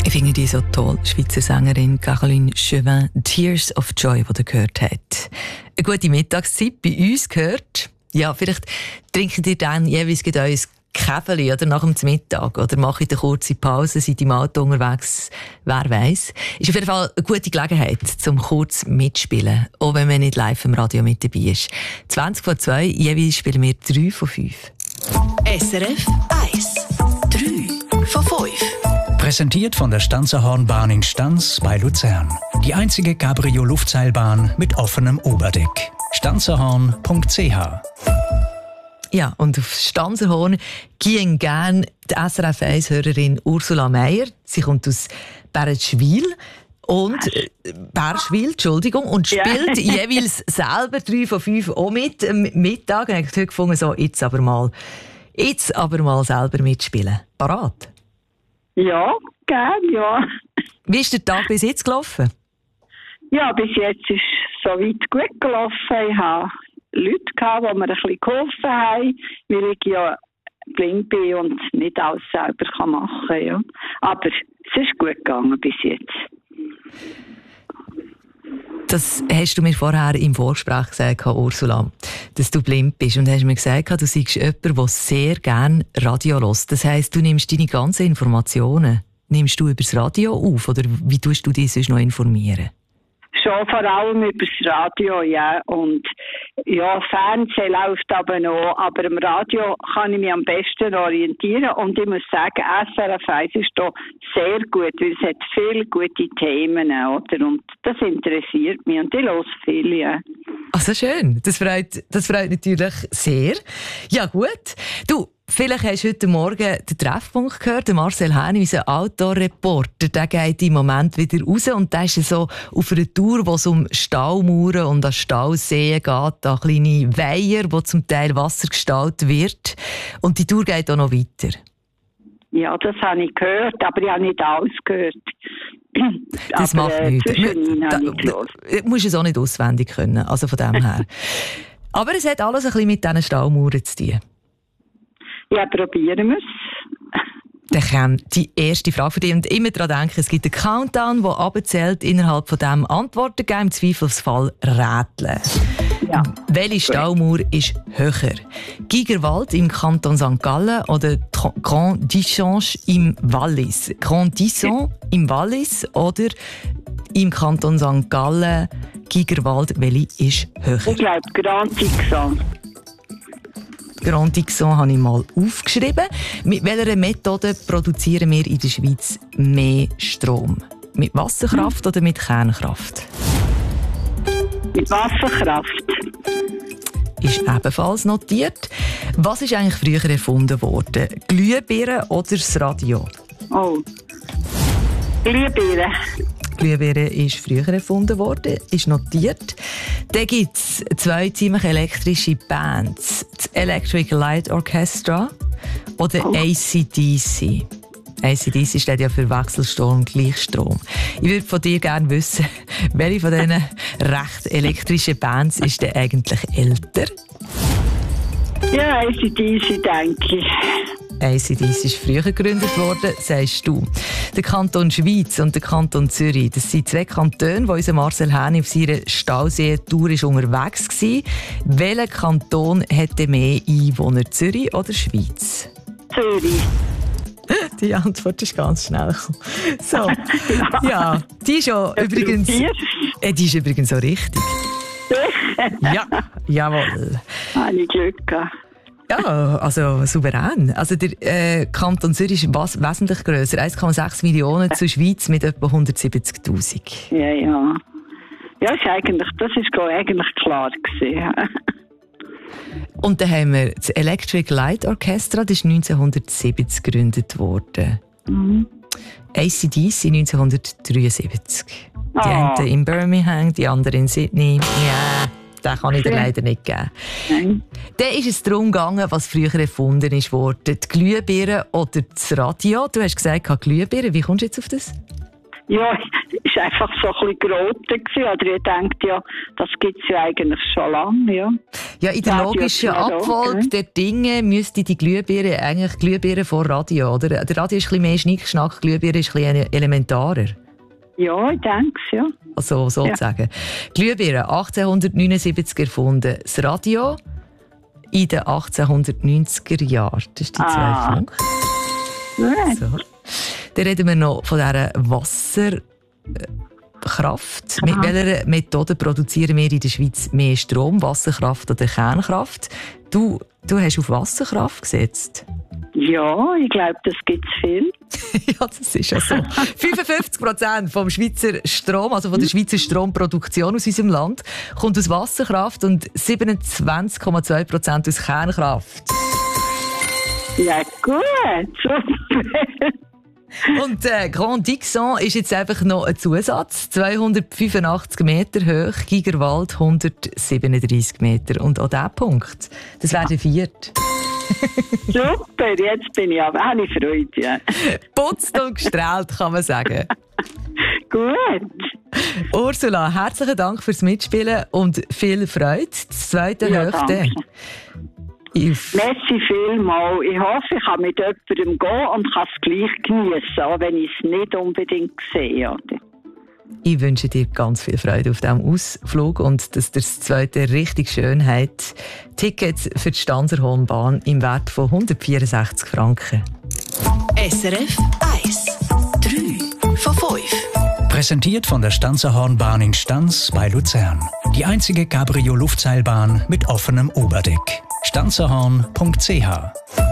Ich finde die so toll, Schweizer Sängerin Caroline Chauvin, «Tears of Joy», die ihr gehört habt. Eine gute Mittagszeit bei uns gehört. Ja, vielleicht trinkt ihr dann jeweils euer Käferli oder nach dem Mittag oder macht eine kurze Pause, seid im Auto unterwegs, wer weiss. Ist auf jeden Fall eine gute Gelegenheit, zum kurz mitspielen, auch wenn man nicht live im Radio mit dabei ist. 20 vor 2, jeweils spielen wir 3 von 5. SRF 1, 3 von 5. Präsentiert von der Stanzerhornbahn in Stanz bei Luzern. Die einzige Cabrio-Luftseilbahn mit offenem Oberdeck. stanzerhorn.ch. Ja, und auf Stanzerhorn gehen gerne die SRF 1-Hörerin Ursula Meier. Sie kommt aus Bärschwil. Und Entschuldigung, und spielt jeweils selber 3 von 5 auch mit am Mittag. Und ich habe heute gefunden, so, jetzt aber mal selber mitspielen. Parat? Ja, gerne, ja. Wie ist der Tag bis jetzt gelaufen? Ja, bis jetzt ist es soweit gut gelaufen. Ich habe Leute gehabt, die mir ein bisschen geholfen haben, weil ich ja blind bin und nicht alles selber machen kann. Ja. Aber es ist gut gegangen bis jetzt. Das hast du mir vorher im Vorgespräch gesagt, Ursula, dass du blind bist. Und hast mir gesagt, du seist jemand, der sehr gerne Radio hört. Das heisst, du nimmst deine ganzen Informationen, nimmst du über das Radio auf? Oder wie tust du dich sonst noch informieren? Schon vor allem über das Radio, ja. Und ja, Fernsehen läuft aber noch. Aber im Radio kann ich mich am besten orientieren. Und ich muss sagen, SRF 1 ist hier sehr gut, weil es hat viele gute Themen, oder? Und das interessiert mich. Und ich höre viel, ja. Also schön. Das freut natürlich sehr. Ja, gut. Du, vielleicht hast du heute Morgen den Treffpunkt gehört. Marcel Häni, unser Outdoor-Reporter, der geht im Moment wieder raus und der ist so auf einer Tour, wo es um Staumauern und an Stauseen geht, an kleine Weiher, wo zum Teil Wasser gestaut wird. Und die Tour geht auch noch weiter. Ja, das habe ich gehört, aber ich habe nicht alles gehört. Das aber, macht nichts. Du musst es auch nicht auswendig können, also von dem her. Aber es hat alles ein bisschen mit diesen Staumauern zu tun. Ja, probieren wir es. Dann kommt die erste Frage für dich. Und immer daran denken, es gibt einen Countdown, der abzählt, innerhalb von dem Antworten geben, im Zweifelsfall rätseln. Ja. Welche Staumauer ist höher? Gigerwald im Kanton St. Gallen oder Grand Dichange im Wallis? Grand Disson im Wallis oder im Kanton St. Gallen Gigerwald, welche ist höher? Ich glaube, Grand Dixon. Grand Dixon habe ich mal aufgeschrieben. Mit welcher Methode produzieren wir in der Schweiz mehr Strom? Mit Wasserkraft oder mit Kernkraft? Mit Wasserkraft. Ist ebenfalls notiert. Was ist eigentlich früher erfunden worden? Glühbirne oder das Radio? Oh. Glühbirne. Glühbirne ist früher erfunden worden, ist notiert. Dann gibt es 2 ziemlich elektrische Bands. Das Electric Light Orchestra oder AC/DC. AC/DC steht ja für Wechselstrom, Gleichstrom. Ich würde von dir gerne wissen, welche von diesen recht elektrischen Bands ist denn eigentlich älter? Ja, AC/DC, denke ich. AC/DC ist früher gegründet worden, sagst du. Der Kanton Schweiz und der Kanton Zürich, das sind 2 Kantone, wo unser Marcel Häni auf seiner Stausee-Tour unterwegs war. Welcher Kanton hätte mehr Einwohner, Zürich oder Schweiz? Zürich. Die Antwort ist ganz schnell. So, ja, die ist ja übrigens... Die ist übrigens so richtig. Ja, jawohl. Habe ich Glück gehabt. Ja, also souverän. Also der Kanton Zürich ist wesentlich grösser, 1,6 Millionen zur Schweiz mit etwa 170'000. Ja. Ja, das ist eigentlich klar gewesen. Und dann haben wir das Electric Light Orchestra, das ist 1970 gegründet worden. AC/DC 1973. Die einen in Birmingham, die anderen in Sydney. Ja. Den kann ich dir leider nicht geben. Nein. Dann ist es darum gegangen, was früher erfunden wurde. Die Glühbirne oder das Radio. Du hast gesagt, Glühbirne. Wie kommst du jetzt auf das? Ja, ist einfach so ein bisschen geraten gewesen. Oder ihr denkt, ja, das gibt es ja eigentlich schon lange, ja. Ja, in der logischen Abfolge der Dinge müsste die Glühbirne eigentlich Glühbirne vor Radio, oder? Der Radio ist ein bisschen mehr Schnickschnack, Glühbirne ist ein bisschen elementarer. Ja, ich denke es, ja. Also, sozusagen. Ja. Glühbirne, 1879 erfunden. Das Radio in den 1890er Jahren. Das ist die 2 Punkte. So. Dann reden wir noch von dieser Wasserkraft. Mit welcher Methode produzieren wir in der Schweiz mehr Strom? Wasserkraft oder Kernkraft? Du hast auf Wasserkraft gesetzt. Ja, ich glaube, das gibt es viel. Ja, das ist ja so. 55% vom Schweizer Strom, also von der Schweizer Stromproduktion aus unserem Land, kommt aus Wasserkraft und 27,2% aus Kernkraft. Ja, gut, super. Und Grand Dixon ist jetzt einfach noch ein Zusatz. 285 Meter hoch, Gigerwald 137 Meter. Und auch dieser Punkt, das wäre der 4. Super, jetzt bin ich aber auch nicht Freude. Ja. Putzt und gestrahlt, kann man sagen. Gut. Ursula, herzlichen Dank fürs Mitspielen und viel Freude. Das zweite Höchste. Merci vielmals. Ich hoffe, ich kann mit jemandem gehen und kann es gleich geniessen, auch wenn ich es nicht unbedingt sehe. Ich wünsche dir ganz viel Freude auf diesem Ausflug und dass dir das zweite richtig schön hat. Tickets für die Stanserhornbahn im Wert von 164 Franken. SRF 1. 3 von 5. Präsentiert von der Stanserhornbahn in Stans bei Luzern. Die einzige Cabrio-Luftseilbahn mit offenem Oberdeck. stanserhorn.ch